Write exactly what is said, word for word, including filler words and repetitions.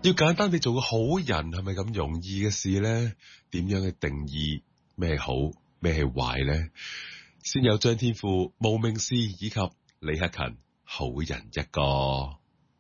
要簡單地做個好人係咪咁容易嘅事呢？點樣去定義咩好咩係壞呢？先有張天賦、無名氏以及李克勤好人一個。